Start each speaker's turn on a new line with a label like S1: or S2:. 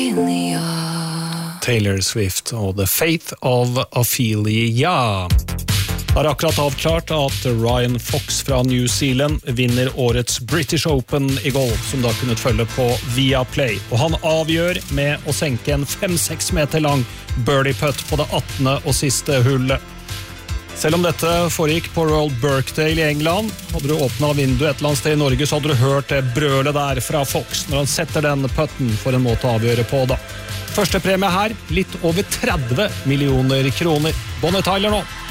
S1: Taylor Swift og The Faith of Ophelia. Det er akkurat avklart at Ryan Fox fra New Zealand vinner årets British Open i golf, som da kunne følge på Viaplay. Og han avgjør med å senke en 5-6 meter lang birdie putt på det 18. og siste hullet. Selv om dette foregikk på Royal Birkdale i England, hadde du åpnet vinduet et eller annet sted i Norge, så hadde du hørt det brølet der fra Fox når han setter den putten for en måte å avgjøre på da. Første premie her, litt over 30 millioner kroner. Bonnie Tyler nå.